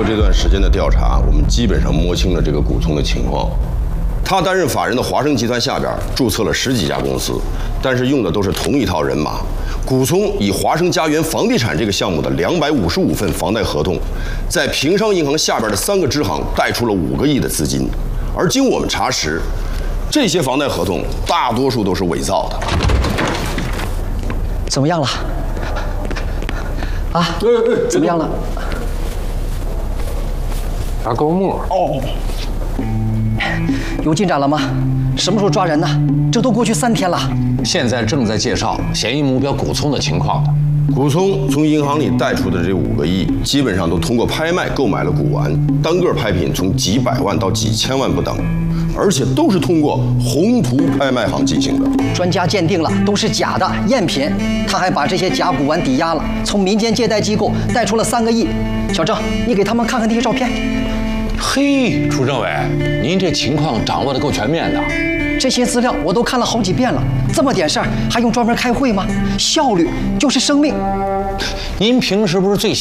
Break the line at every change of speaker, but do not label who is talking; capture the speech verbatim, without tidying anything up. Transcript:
过这段时间的调查，我们基本上摸清了这个古聪的情况。他担任法人的华生集团下边注册了十几家公司，但是用的都是同一套人马。古聪以华生家园房地产这个项目的两百五十五份房贷合同，在平商银行下边的三个支行贷出了五个亿的资金，而经我们查实，这些房贷合同大多数都是伪造的。
怎么样了？啊？怎么样了？
查勾墨。
哦。有进展了吗？什么时候抓人呢？这都过去三天了。
现在正在介绍嫌疑目标古聪的情况呢。
古聪从银行里贷出的这五个亿，基本上都通过拍卖购买了古玩，单个拍品从几百万到几千万不等，而且都是通过宏图拍卖行进行的。
专家鉴定了，都是假的赝品。他还把这些假古玩抵押了，从民间借贷机构贷出了三个亿。小郑，你给他们看看那些照片。
嘿，楚政委，您这情况掌握的够全面的。
这些资料我都看了好几遍了，这么点事儿还用专门开会吗？效率就是生命。
您平时不是最